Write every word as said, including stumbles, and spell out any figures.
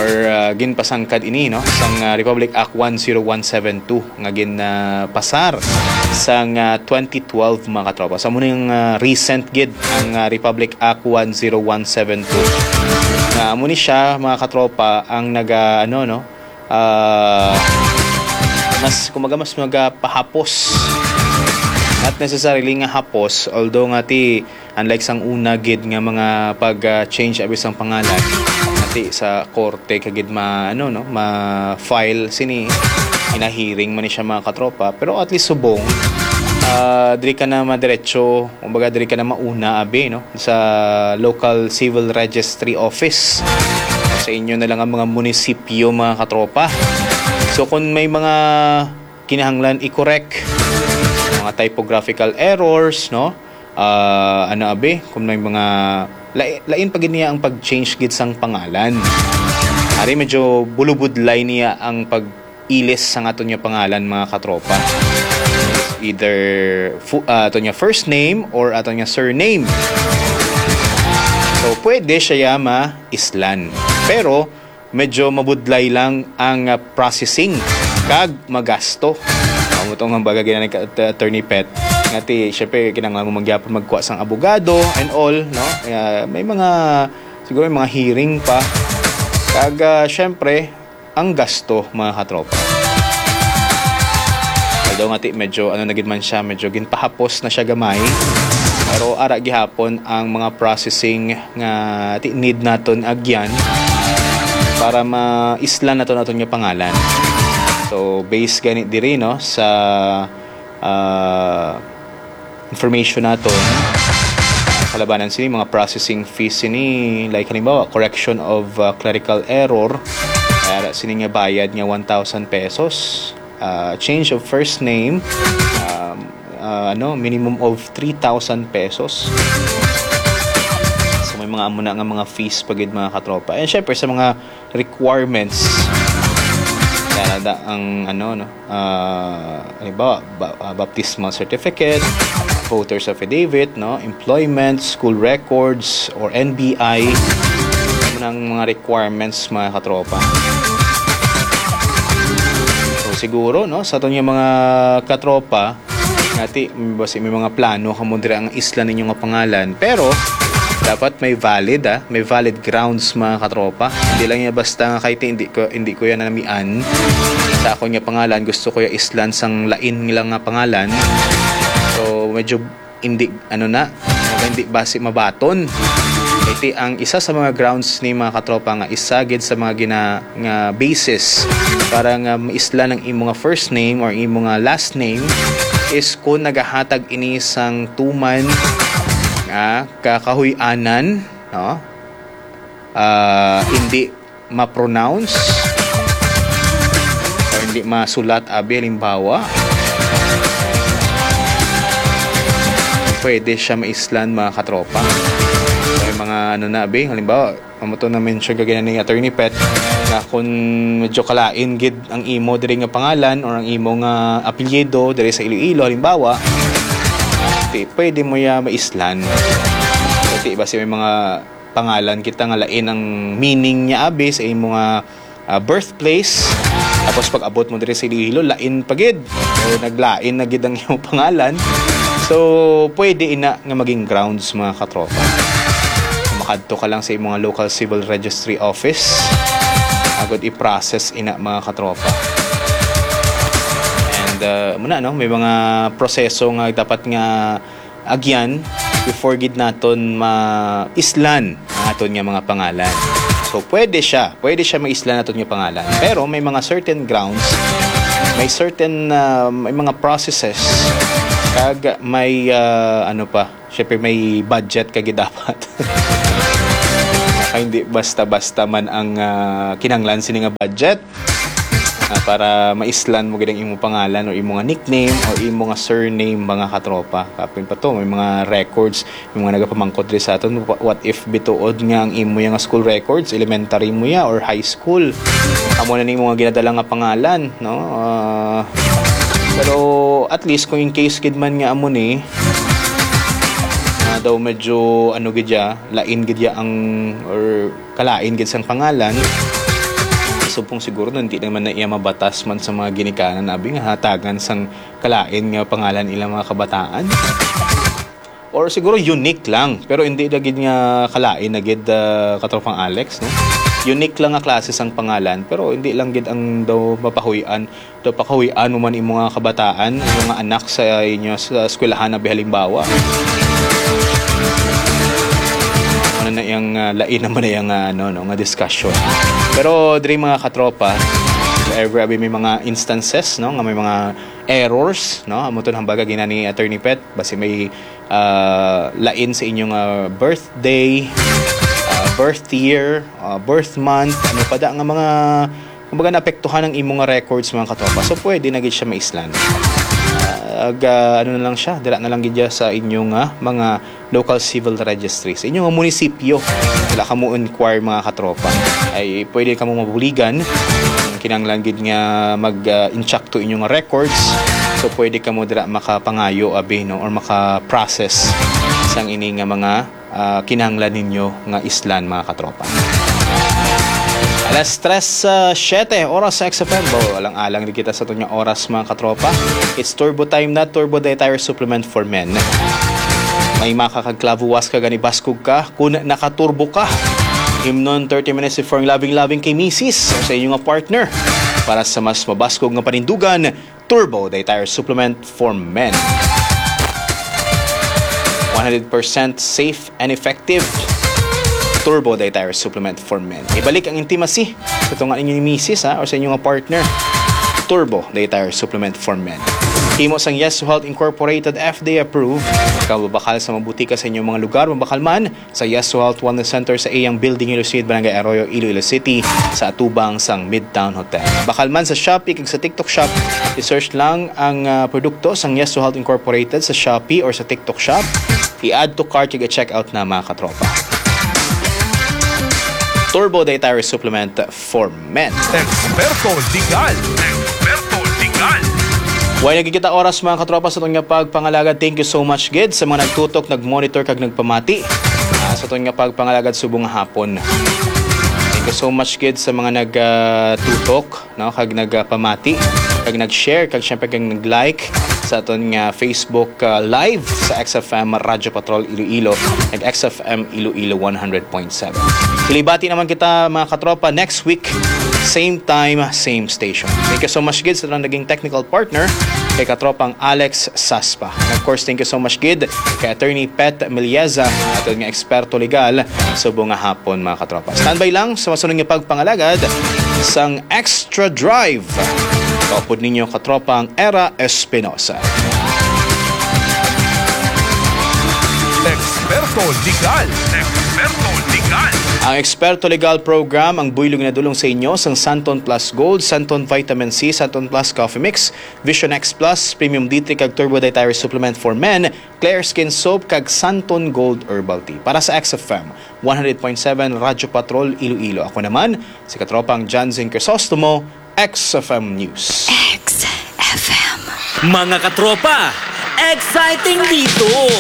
or uh, ginpasangkad ini no sang uh, Republic Act one oh one seven two nga gin uh, pasar sang uh, twenty twelve mga katropa. Sa muna yung uh, recent gid ang uh, Republic Act one oh one seven two na muni siya mga katropa ang naga ano no uh, mas kumaga mas magapahapos, not necessarily nga hapos, although nga ti unlike sang una gid nga mga pag uh, change abis ang pangalan nati sa korte kagid ma ano no ma file sini ina-hearing man ni siya mga katropa, pero at least subong uh, diri ka na madiretso, kumbaga diri ka na mauna abi no sa local civil registry office sa inyo na lang ang mga munisipyo mga katropa. So kung may mga kinahanglan i-correct mga typographical errors no uh, ano abi kung may mga lain, lain pag niya ang pag-change gid sang pangalan. Ari medyo bulubudlay niya ang pag-ilis sang ato niya pangalan mga katropa. Either fu- uh, ato niya first name or ato niya surname. So pwede siya yama islan. Pero medyo mabudlay lang ang uh, processing kag magasto. Amo tong ang baga ginani ka uh, attorney Pet ngati syempre kinahanglan mo magyapon magkuha sang abogado and all no uh, may mga siguro may mga hearing pa kag uh, syempre ang gasto mga katropa. Although ngati medyo ano na gid man siya medyo ginpahapos na siya gamay, pero ara gihapon ang mga processing nga ti need naton agyan para ma-islan naton naton nga pangalan. So based ganit diri no sa uh, information naton kalabanan sini mga processing fees sini like halimbawa correction of uh, clerical error kaya sini nga bayad nga one thousand pesos, uh, change of first name um, uh, ano minimum of three thousand pesos. So may mga amo na nga mga fees pagid mga katropa, and syempre sa mga requirements da ang ano no uh, halimbawa ba, uh, baptismal certificate, voters affidavit no, employment, school records or N B I ng mga requirements mga katropa. So siguro no sa aton mga katropa ngati basi may mga plano kamo diri ang isla ninyo nga pangalan, pero dapat may valid ah, may valid grounds mga katropa. Hindi lang niya basta nga kahit hindi ko hindi ko yan namian sa ako niya pangalan, gusto ko ya islan sang lain nilang nga pangalan. So medyo hindi ano na, hindi base mabaton. Iti ang isa sa mga grounds ni mga katropa nga isa gid sa mga gina nga basis para nga maislan ang imo nga first name or imo nga last name is kung nagahatag ini sang tuman nga kakahuy-anan no uh, hindi ma-pronounce or hindi masulat abi halimbawa pwede siya maislan mga katropa. So, may mga ano na abi halimbawa mamuto na mention kagaya ni attorney Pet na kung medyo kalain gid ang imo diri nga pangalan or ang imo nga apelyido diri sa Iloilo halimbawa, pwede mo ya maislan. Kasi basi may mga pangalan kita nga lain ang meaning niya abi sa imo nga uh, birthplace. Tapos pag abot mo diri sa Iloilo, lain pagid. So naglain na gid ang imo pangalan. So pwede ina nga maging grounds mga katropa. Makadto ka lang sa imo nga local civil registry office. Agad i-process ina mga katropa. Uh, muna no may mga proseso nga dapat nga agyan before gid naton ma-islan ang aton nga mga pangalan. So pwede siya, pwede siya ma-islan naton nga pangalan. Pero may mga certain grounds, may certain uh, may mga processes kag may uh, ano pa, syempre may budget kagid dapat. Hindi basta-basta man ang uh, kinanglan sini nga budget. Uh, para maislan mo gid ang imo pangalan o imo nga nickname o imo nga surname mga katropa. Kapin pa to may mga records, yung mga nagapamangkot diri sa aton, what if bituod nga ang imo nga school records, elementary mo ya or high school, amo na nimo nga ginadala nga pangalan no. Uh, pero at least kung in case gid man nga amo ni uh, daw medyo ano gid ya lain gid ya ang or kalain gid sang pangalan, Subong siguro nun, hindi naman na iya mabatas man sa mga ginikanan. Abi nga, hatagan sang kalain nga pangalan ilang mga kabataan. Or siguro unique lang. Pero hindi na gid nga kalain na gid uh, katropang Alex, no? Unique lang nga klase sang pangalan. Pero hindi lang gid ang daw mapahuyan. Daw pakahuyan mo man yung mga kabataan, yung mga anak sa inyo sa eskwelahan na halimbawa. Ano na yung uh, lain naman na yung uh, ano, no, nga discussion. Pero diri mga katropa, ever may mga instances, no, nga may mga errors, no, amo ton hambaga ginani Attorney Pet basi may uh, lain sa inyong uh, birthday, uh, birth year, uh, birth month, ano pa da nga mga kumbaga naapektuhan ng imong records mga katropa. So pwede na gid siya maislan. Ag, uh, ano na lang siya, dira na lang gid sa inyong uh, mga local civil registry sa inyong munisipyo. Wala ka mo inquire mga katropa, ay pwede ka mo mabuligan kinanglan gid nga mag-incheck uh, to inyong records. So pwede ka mo dira makapangayo abi, no, or maka-process sang ini nga mga uh, kinahanglan ninyo nga islan mga katropa. Alas tres siyete oras sa X F M. Bo, alang-alang din kita sa itong oras mga katropa. It's turbo time na, turbo day tire supplement for men. May makakagklavuwas ka gani baskog ka kung nakaturbo ka. Himnon thirty minutes before loving-loving kay Missus sa inyong partner. Para sa mas mabaskog nga panindugan, turbo day tire supplement for men. one hundred percent safe and effective. Turbo day tire supplement for men. Ibalik ang intimacy sa itong inyong Missus ha, o sa inyong partner. Turbo day tire supplement for men. Himo sang Yes to Health Incorporated, F D A approved. Kababakal sa mabuti ka sa inyong mga lugar, mabakal man sa Yes to Health Wellness Center sa Iyang Building, Iloilo, Barangay Arroyo, Iloilo City, sa atubang sang Midtown Hotel. Bakal man sa Shopee kag sa TikTok Shop, i-search lang ang uh, produkto sang Yes to Health Incorporated sa Shopee or sa TikTok Shop. I-add to cart kag i-check out na mga katropa. Turbo Day Tire Supplement for Men. Experto Legal. Experto Legal. Way nagkikita oras mga katropa sa itong nga pagpangalagad. Thank you so much, Gid, sa mga nagtutok, nagmonitor, kag nagpamati uh, sa itong nga pagpangalagad subong hapon. Thank you so much, Gid, sa mga nagtutok, no, kag nagpamati, kag nag-share, kag syempre kag nag-like sa itong nga Facebook uh, live sa X F M Radyo Patrol Iloilo, nag X F M Iloilo one hundred point seven. Kilibati naman kita mga katropa next week, same time, same station. Thank you so much, Gid, sa itong naging technical partner kay katropang Alex Saspa. And of course, thank you so much, Gid, kay Attorney Pet Milieza, at nga eksperto legal sa buong hapon mga katropa. Standby lang sa masunod nga pagpangalagad sang Extra Drive. Kaupod ninyo katropang Era Espinosa. Experto Legal. Experto Legal. Ang Experto Legal program ang buylog na dulong sa inyo sang Santon Plus Gold, Santon Vitamin C, Santon Plus Coffee Mix, Vision X Plus, Premium D three kag Turbo Day Tire Supplement for Men, Clear Skin Soap kag Santon Gold Herbal Tea. Para sa X F M one hundred point seven Radyo Patrol Iloilo. Ako naman si katropang Janzen Crisostomo, X F M News. X F M. Mga katropa, exciting dito!